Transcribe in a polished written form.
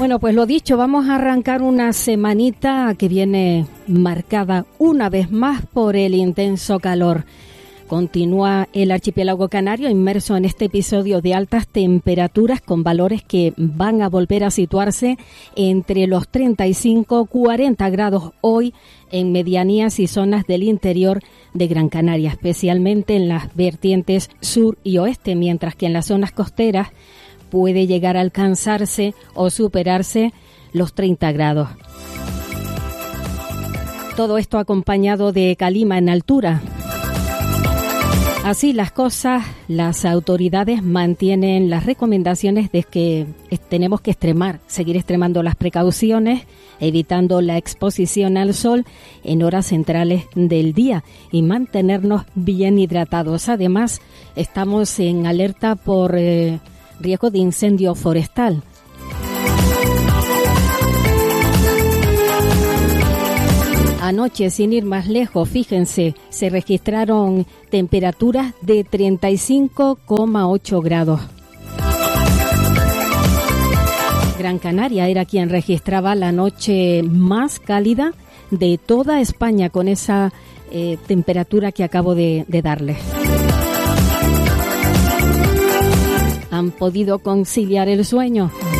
Bueno, pues lo dicho, vamos a arrancar una semanita que viene marcada una vez más por el intenso calor. Continúa el archipiélago canario inmerso en este episodio de altas temperaturas con valores que van a volver a situarse entre los 35-40 grados hoy en medianías y zonas del interior de Gran Canaria, especialmente en las vertientes sur y oeste, mientras que en las zonas costeras puede llegar a alcanzarse o superarse los 30 grados. Todo esto acompañado de calima en altura. Así las cosas, las autoridades mantienen las recomendaciones de que tenemos que seguir extremando las precauciones, evitando la exposición al sol en horas centrales del día y mantenernos bien hidratados. Además, estamos en alerta por riesgo de incendio forestal. Anoche, sin ir más lejos, fíjense, se registraron temperaturas de 35,8 grados. Gran Canaria era quien registraba la noche más cálida de toda España con esa temperatura que acabo de darles. ¿Han podido conciliar el sueño?